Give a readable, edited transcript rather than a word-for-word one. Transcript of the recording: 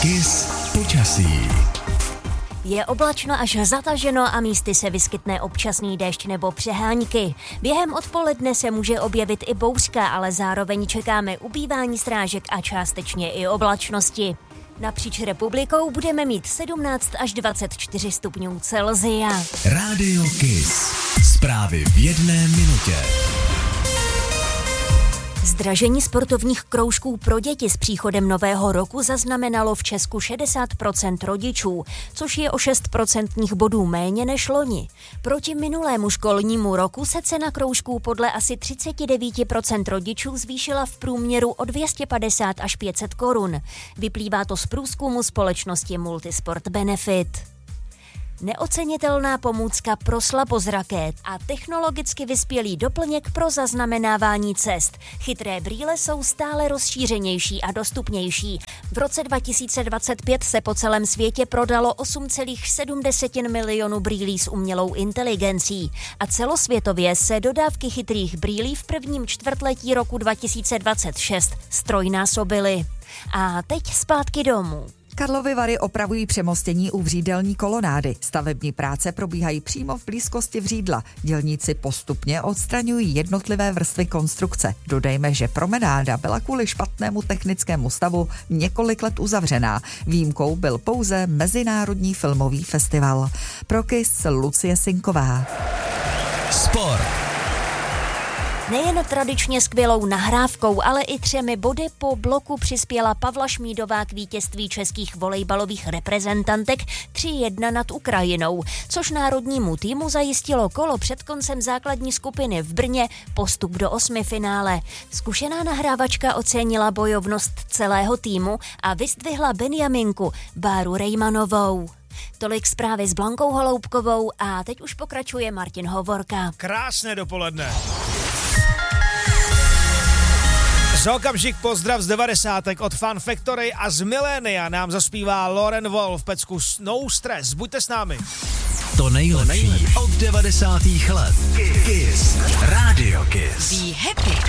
Kiss počasí. Je oblačno až zataženo a místy se vyskytne občasný déšť nebo přehánky. Během odpoledne se může objevit i bouřka, ale zároveň čekáme ubývání srážek a částečně i oblačnosti. Napříč republikou budeme mít 17 až 24 stupňů Celsia. Rádio Kiss. Zprávy v 1 minutě. Zdražení sportovních kroužků pro děti s příchodem nového roku zaznamenalo v Česku 60% rodičů, což je o 6% bodů méně než loni. Proti minulému školnímu roku se cena kroužků podle asi 39% rodičů zvýšila v průměru o 250 až 500 korun. Vyplývá to z průzkumu společnosti Multisport Benefit. Neocenitelná pomůcka pro slabozraké a technologicky vyspělý doplněk pro zaznamenávání cest. Chytré brýle jsou stále rozšířenější a dostupnější. V roce 2025 se po celém světě prodalo 8,7 milionu brýlí s umělou inteligencí a celosvětově se dodávky chytrých brýlí v prvním čtvrtletí roku 2026 ztrojnásobily. A teď zpátky domů. Karlovy Vary opravují přemostění u Vřídelní kolonády. Stavební práce probíhají přímo v blízkosti Vřídla. Dělníci postupně odstraňují jednotlivé vrstvy konstrukce. Dodejme, že promenáda byla kvůli špatnému technickému stavu několik let uzavřená. Výjimkou byl pouze Mezinárodní filmový festival. Pro Kiss Lucie Sinková. Sport. Nejen tradičně skvělou nahrávkou, ale i 3 body po bloku přispěla Pavla Šmídová k vítězství českých volejbalových reprezentantek 3-1 nad Ukrajinou, což národnímu týmu zajistilo kolo před koncem základní skupiny v Brně postup do 8. finále. Zkušená nahrávačka ocenila bojovnost celého týmu a vyzdvihla Benjaminku Báru Rejmanovou. Tolik zprávy s Blankou Holoubkovou a teď už pokračuje Martin Hovorka. Krásné dopoledne. Za okamžik pozdrav z 90. od Fun Factory a z Milénia nám zaspívá Lauren Wolf v pecku No Stress. Buďte s námi. To nejlepší od 90. let. Kiss. Rádio Kiss. Be happy.